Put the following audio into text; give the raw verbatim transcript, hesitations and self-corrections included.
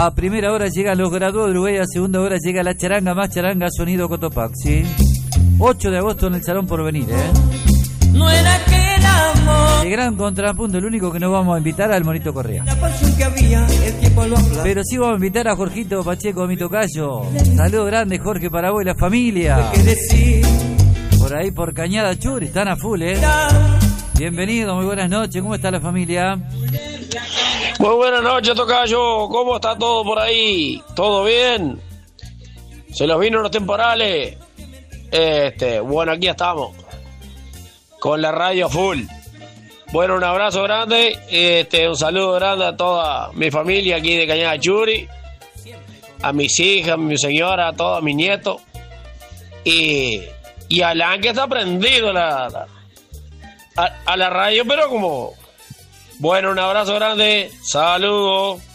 A primera hora llegan los graduados de Uruguay, a segunda hora llega la charanga, más charanga, sonido Cotopaxi. ocho de agosto en el Salón Porvenir, ¿eh? No era aquel amor. De gran contrapunto, el único que no vamos a invitar al Monito Correa. La pasión que había, el tiempo lo aplazó. Pero sí vamos a invitar a Jorgito Pacheco, mi tocayo. Saludo grande, Jorge, para vos y la familia. ¿Qué decir? Por ahí, por Cañada Churi, están a full, ¿eh? Bienvenido, muy buenas noches. ¿Cómo está la familia? Muy buenas noches, tocayo. ¿Cómo está todo por ahí? ¿Todo bien? ¿Se los vino los temporales? Este, bueno, aquí estamos. Con la radio full. Bueno, un abrazo grande. Este, un saludo grande a toda mi familia aquí de Cañada Churi. A mis hijas, a mi señora, a todos mis nietos. Y, y a Alan, que está prendido la, la, a, a la radio, pero como... Bueno, un abrazo grande. Saludos.